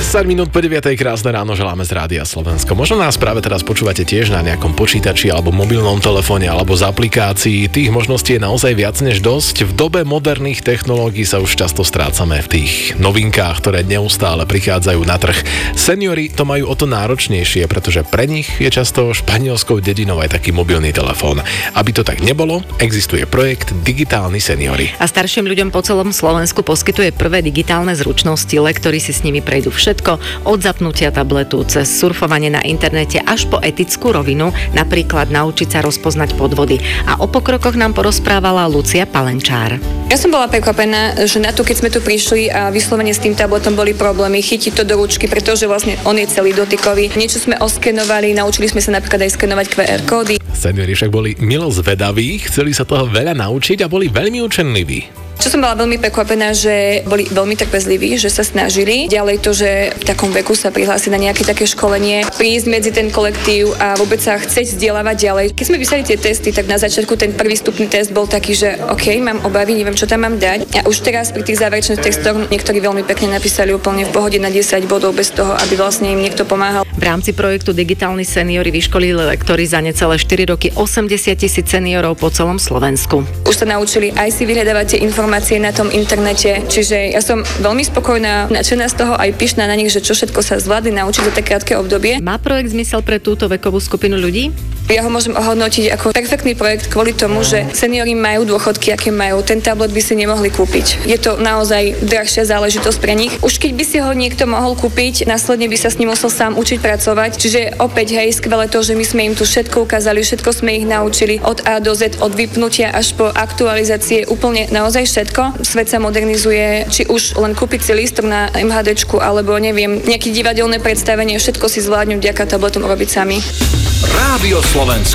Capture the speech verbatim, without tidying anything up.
desať minút po deviatej, krásne ráno želáme z Rádia Slovensko. Možno nás práve teraz počúvate tiež na nejakom počítači alebo mobilnom telefóne alebo z aplikácií. Tých možností je naozaj viac než dosť. V dobe moderných technológií sa už často strácame v tých novinkách, ktoré neustále prichádzajú na trh. Seniori to majú o to náročnejšie, pretože pre nich je často španielskou dedinou aj taký mobilný telefón. Aby to tak nebolo, existuje projekt Digitálni seniori. A starším ľuďom po celom Slovensku poskytuje prvé digitálne zručnosti, lektori si s nimi prejdú všetko, od zapnutia tabletu cez surfovanie na internete až po etickú rovinu, napríklad naučiť sa rozpoznať podvody. A o pokrokoch nám porozprávala Lucia Palenčár. Ja som bola prekvapená, že na to, keď sme tu prišli a vyslovene s tým tabletom boli problémy, chytiť to do ručky, pretože vlastne on je celý dotykový. Niečo sme oskenovali, naučili sme sa napríklad aj skenovať kvé er kódy. Seniori však boli milo zvedaví, chceli sa toho veľa naučiť a boli veľmi učenliví. Čo som bola veľmi prekvapená, že boli veľmi trpezliví, že sa snažili. Ďalej to, že v takom veku sa prihlásiť na nejaké také školenie, prísť medzi ten kolektív a vôbec sa chceť vzdelávať ďalej. Keď sme písali tie testy, tak na začiatku ten prvý vstupný test bol taký, že OK, mám obavy, neviem, čo tam mám dať. A už teraz pri tých záverečných testoch niektorí veľmi pekne napísali úplne v pohode na desať bodov bez toho, aby vlastne im niekto pomáhal. V rámci projektu Digitálni seniori vyškolili lektori za necelé štyri roky osemdesiat tisíc seniorov po celom Slovensku. Už sa naučili aj si vyhľadávať tie informácie na tom internete, čiže ja som veľmi spokojná, nadšená z toho, aj pyšná na nich, že čo všetko sa zvládli naučiť za také krátke obdobie. Má projekt zmysel pre túto vekovú skupinu ľudí? Ja ho môžem ohodnotiť ako perfektný projekt kvôli tomu, že seniori majú dôchodky, aké majú. Ten tablet by si nemohli kúpiť. Je to naozaj drahšia záležitosť pre nich. Už keď by si ho niekto mohol kúpiť, následne by sa s ním musel sám učiť pracovať. Čiže opäť hej, skvelé to, že my sme im tu všetko ukázali, všetko sme ich naučili od A do Z, od vypnutia až po aktualizácie, úplne naozaj všetko. Svet sa modernizuje, či už len kúpiť si lístok na MHDčku, alebo neviem, nejaké divadelné predstavenie, všetko si zvládnu vďaka tabletom urobiť sami. Rádio Slovensko.